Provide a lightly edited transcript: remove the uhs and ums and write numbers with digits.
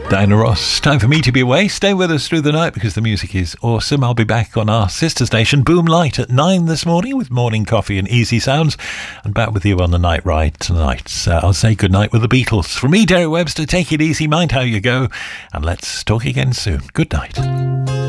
Diana Ross, time for me to be away. Stay with us through the night because the music is awesome. I'll be back on our sister station, Boom Light, at 9 this morning with morning coffee and easy sounds. And back with you on the night ride tonight. I'll say goodnight with the Beatles. From me, Derek Webster, take it easy, mind how you go. And let's talk again soon. Good night.